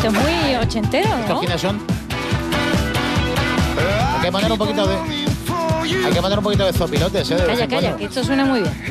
Esto es muy ochentero, ¿no? ¿Estos quiénes son? Hay que poner un poquito de zopilotes, de vez en Calla, cuando. que esto suena muy bien.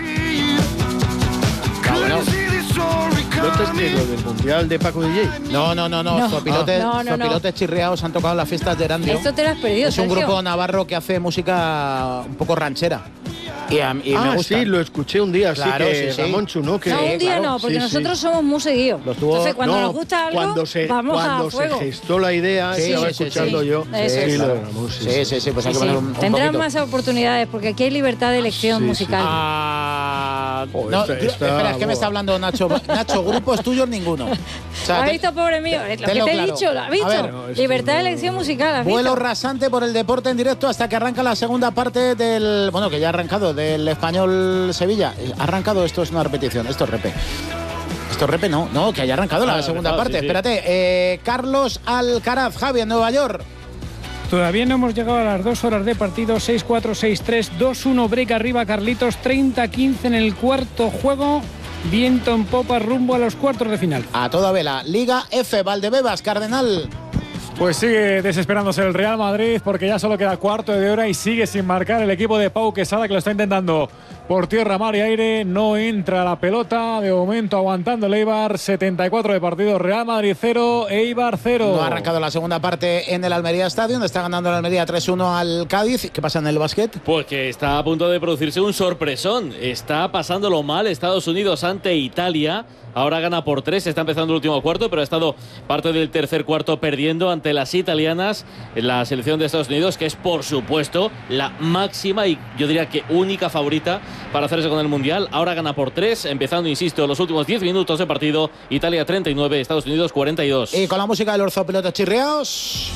¿No te estilo del mundial de Paco DJ? No. Zopilotes, No. zopilotes chirriados han tocado en las fiestas de Erandio. Esto te lo has perdido, Es un Sergio. grupo navarro que hace música un poco ranchera. Y me gusta. Sí, lo escuché un día, Claro, sí, que sí. Ramón Chunó, que... No, un día claro, no, porque sí, nosotros somos muy seguidos. Los tuvo- Entonces, cuando No, nos gusta algo, cuando vamos a se fuego. gestó la idea, Sí, estaba sí, escuchando sí. yo. Eso es. lo de Ramón, Sí, pues hay Sí, que sí. poner un Tendrán poquito. más oportunidades, porque aquí hay libertad de elección Sí, sí. musical. Oh, No, está- espera, es que me está hablando Nacho. Nacho, grupos tuyos ninguno. O sea, ¿Has visto, pobre mío? Lo que tenlo te he claro. dicho, ¿lo has A visto? ver, no, es Libertad que de no- elección musical, ¿has vuelo visto? rasante por el deporte en directo hasta que arranca la segunda parte del... Bueno, que ya ha arrancado, del Español Sevilla. Ha arrancado, esto es una repetición, esto es repe. Esto es repe, no, que haya arrancado la segunda parte. sí. Espérate, Carlos Alcaraz, Javi, en Nueva York. Todavía no hemos llegado a las 2 horas de partido. 6-4, 6-3, 2-1, break arriba Carlitos, 30-15 en el cuarto juego. Viento en popa rumbo a los cuartos de final. A toda vela, Liga F, Valdebebas, Cardenal. Pues sigue desesperándose el Real Madrid porque ya solo queda cuarto de hora y sigue sin marcar el equipo de Pau Quesada, que lo está intentando por tierra, mar y aire. No entra la pelota. De momento aguantando el Eibar. 74 de partido. Real Madrid 0, Eibar 0. No ha arrancado la segunda parte en el Almería Stadium. Está ganando el Almería 3-1 al Cádiz. ¿Qué pasa en el básquet? Pues que está a punto de producirse un sorpresón. Está pasándolo mal Estados Unidos ante Italia. Ahora gana por 3, está empezando el último cuarto, pero ha estado parte del tercer cuarto perdiendo ante las italianas en la selección de Estados Unidos, que es por supuesto la máxima y yo diría que única favorita para hacerse con el Mundial. Ahora gana por 3, empezando, insisto, los últimos 10 minutos de partido. Italia 39, Estados Unidos 42. Y con la música de los zopilotes chirriados.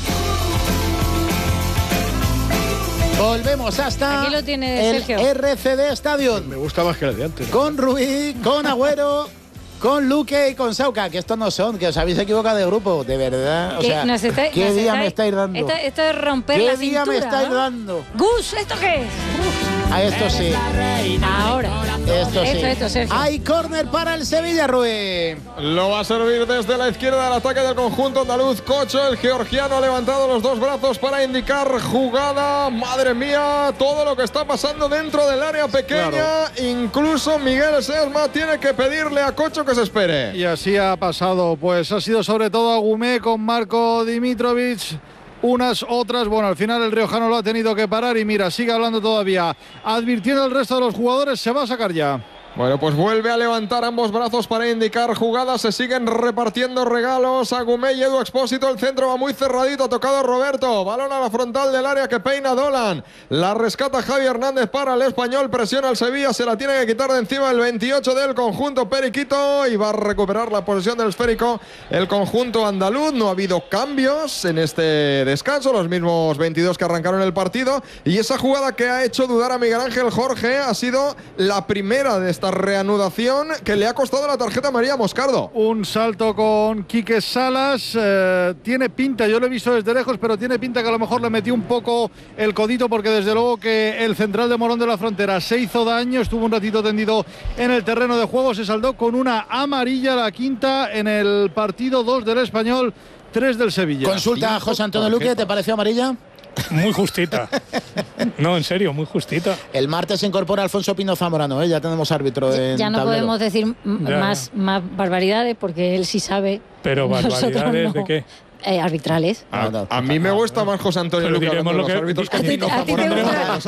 Volvemos hasta Aquí lo tiene el Sergio. RCD Stadium. Me gusta más que la de antes. Con Rubí, con Agüero, con Luque y con Sauca, que estos no son, que os habéis equivocado de grupo, de verdad. O Que sea, nos está- ¿qué nos día está- me estáis dando? Esto es romper ¿Qué la día cintura, me estáis ¿no? dando? Gus, ¿esto qué es? A esto sí. Ahora. Esto sí. Esto, Sergio. Hay córner para el Sevilla, Rubí. Lo va a servir desde la izquierda del ataque del conjunto andaluz. Cocho, el georgiano, ha levantado los dos brazos para indicar jugada. Madre mía, todo lo que está pasando dentro del área pequeña. Incluso Miguel Sesma tiene que pedirle a Cocho que se espere. Y así ha pasado, pues ha sido sobre todo Agumé con Marco Dimitrovic. Unas, otras, bueno, al final el riojano lo ha tenido que parar y mira, sigue hablando todavía, advirtiendo al resto de los jugadores, se va a sacar ya. Bueno, pues vuelve a levantar ambos brazos para indicar jugadas. Se siguen repartiendo regalos. Agumé y Edu Expósito. El centro va muy cerradito. Ha tocado Roberto. Balón a la frontal del área que peina Dolan. La rescata Javi Hernández para el español. Presiona al Sevilla. Se la tiene que quitar de encima el 28 del conjunto periquito. Y va a recuperar la posesión del esférico el conjunto andaluz. No ha habido cambios en este descanso. Los mismos 22 que arrancaron el partido. Y esa jugada que ha hecho dudar a Miguel Ángel Jorge ha sido la primera de esta reanudación que le ha costado la tarjeta a María Moscardo. Un salto con Quique Salas, tiene pinta, yo lo he visto desde lejos, pero tiene pinta que a lo mejor le metió un poco el codito, porque desde luego que el central de Morón de la Frontera se hizo daño, estuvo un ratito tendido en el terreno de juego, se saldó con una amarilla, la quinta en el partido, 2 del Español, 3 del Sevilla. Consulta a José Antonio Luque, ¿te pareció amarilla? Muy justita. No, en serio, muy justita. El martes se incorpora Alfonso Pino Zamorano, ya tenemos árbitro en Ya no tablero. podemos decir más barbaridades, porque él sí sabe. Pero Nosotros barbaridades, no. ¿de qué? Arbitrales. A mí me gusta más José Antonio Pero Luque diremos hablando de lo los que- árbitros que a ti- Pino a ti te Zamorano. gusta,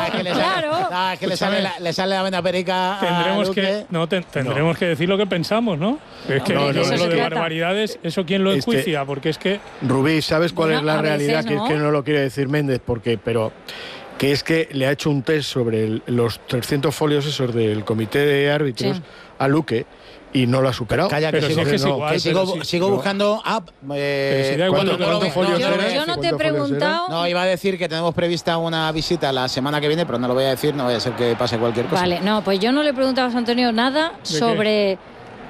claro. Es que le sale la vena perica a Tendremos Luque. que, no, tendremos que decir lo que pensamos, ¿no? Es que No, lo eso se de trata. barbaridades, ¿eso quién lo enjuicia? Porque es que... Rubí, ¿sabes cuál Bueno, es la a veces, realidad? Que ¿no? es que no lo quiere decir Méndez, pero que es que le ha hecho un test sobre los 300 folios esos del comité de árbitros Sí. a Luque y no lo ha superado. Calla, que Pero sigo, si es que es no, igual, que sigo, pero si- sigo no. buscando Pero si da igual lo que ¿cuántos cuántos folios folios eran? Yo no te he ¿Cuántos folios preguntado. No, iba a decir que tenemos prevista una visita la semana que viene, pero no lo voy a decir, no vaya a ser que pase cualquier cosa. Vale, no, pues yo no le he preguntado a José Antonio nada sobre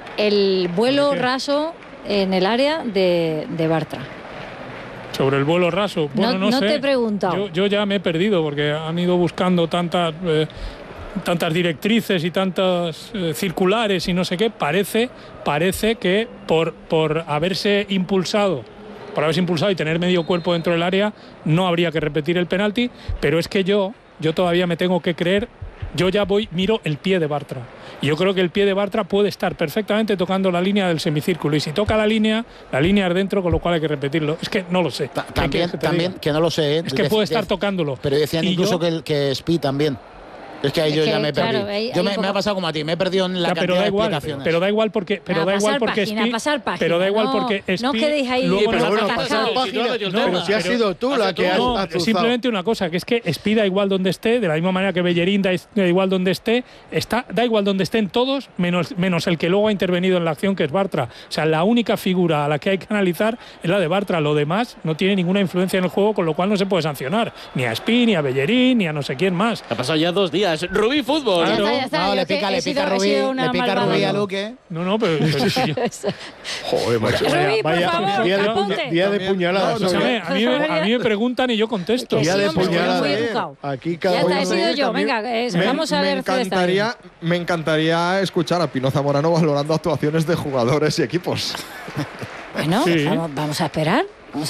el vuelo ¿De qué? raso en el área de Bartra. Sobre el vuelo raso. Bueno, No no sé. te he preguntado. Yo ya me he perdido porque han ido buscando tantas tantas directrices y tantas circulares y no sé qué, parece que por haberse impulsado y tener medio cuerpo dentro del área, no habría que repetir el penalti, pero es que yo todavía me tengo que creer. Yo ya miro el pie de Bartra. Y yo creo que el pie de Bartra puede estar perfectamente tocando la línea del semicírculo. Y si toca la línea es dentro, con lo cual hay que repetirlo. Es que no lo sé. También, que no lo sé. Es que puede estar tocándolo. Pero decían incluso que Spi también. Es que ahí yo ya me perdí. Claro, me ha pasado como a ti, me he perdido en la cantidad de explicaciones. Pero da igual porque no quedéis ahí. Pero si has sido tú la que has azuzado. Simplemente una cosa, que es que Spi da igual donde esté, de la misma manera que Bellerín da igual donde esté, da igual donde estén todos, menos el que luego ha intervenido en la acción, que es Bartra. O sea, la única figura a la que hay que analizar es la de Bartra. Lo demás no tiene ninguna influencia en el juego, con lo cual no se puede sancionar ni a Spi, ni a Bellerín, ni a no sé quién más. Ha pasado ya 2 días. Rubí Fútbol. Ya está. No, le pica Rubí a Luque. No, pero joder, macho. Rubí, por favor, día de puñaladas. A mí me preguntan y yo contesto. Día de puñaladas. Aquí cada uno. Ya está, he sido yo. Venga, vamos a ver. Me encantaría escuchar a Pino Zamorano valorando actuaciones de jugadores y equipos. Bueno, sí. Vamos a esperar.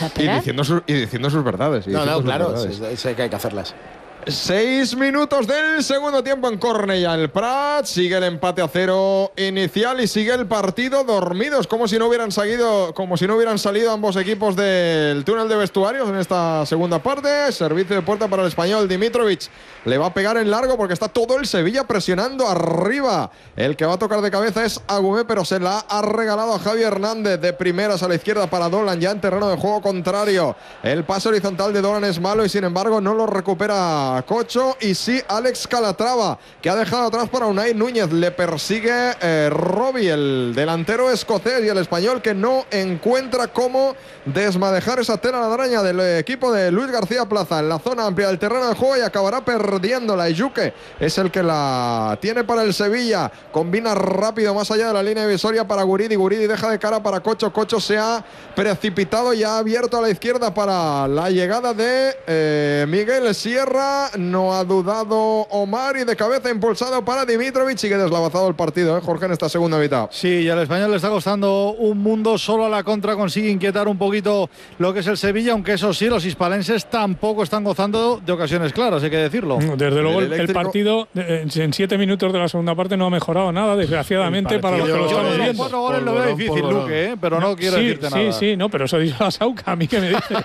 Y diciendo sus verdades. No, claro, sé que hay que hacerlas. 6 minutos del segundo tiempo en Cornellà. El Prat sigue el empate a 0 inicial y sigue el partido dormidos, como si no hubieran salido ambos equipos del túnel de vestuarios en esta segunda parte. Servicio de puerta para el español. Dimitrovic le va a pegar en largo porque está todo el Sevilla presionando arriba. El que va a tocar de cabeza es Agumé, pero se la ha regalado a Javi Hernández. De primeras a la izquierda para Dolan, ya en terreno de juego contrario. El pase horizontal de Dolan es malo y sin embargo no lo recupera Cocho, y sí Alex Calatrava, que ha dejado atrás para Unai Núñez. Le persigue Robbie, el delantero escocés, y el español que no encuentra cómo desmadejar esa tela de araña del equipo de Luis García Plaza en la zona amplia del terreno de juego, y acabará perdiéndola. Yuque es el que la tiene para el Sevilla, combina rápido más allá de la línea divisoria para Guridi deja de cara para Cocho. Cocho se ha precipitado y ha abierto a la izquierda para la llegada de Miguel Sierra. No ha dudado Omar, y de cabeza impulsado para Dimitrovic. Sigue deslavazado el partido, Jorge, en esta segunda mitad. Sí, y al español le está costando un mundo. Solo a la contra consigue inquietar un poquito lo que es el Sevilla, aunque eso sí, los hispalenses tampoco están gozando de ocasiones claras, hay que decirlo. Desde luego el partido en 7 minutos de la segunda parte no ha mejorado nada, desgraciadamente, para los que lo estamos viendo. 4 goles lo veo difícil, Luque, pero no quiero decirte nada. Sí, no, pero eso dice la Sauca, a mí que me dices.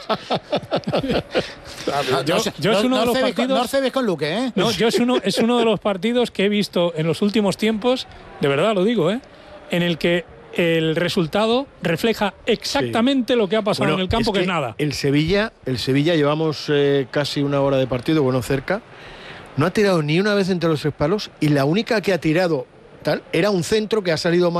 Yo es uno de los partidos. No cebes con Luque, ¿eh? No, es uno de los partidos que he visto en los últimos tiempos, de verdad lo digo, en el que el resultado refleja exactamente lo que ha pasado en el campo, que es nada. El Sevilla llevamos casi una hora de partido, cerca. No ha tirado ni una vez entre los 3 palos, y la única que ha tirado era un centro que ha salido mal.